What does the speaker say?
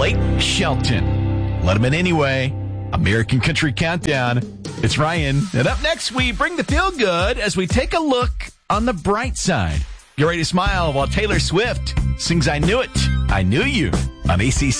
Blake Shelton. Let him in anyway. American Country Countdown. It's Ryan. And up next, we bring the feel good as we take a look on the bright side. Get ready to smile while Taylor Swift sings I Knew It, I Knew You on ACC.